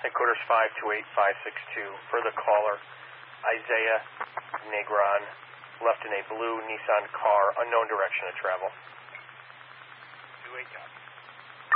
Headquarters 528-562. Further caller, Isaiah Negron, left in a blue Nissan car, unknown direction of travel. 28 copy.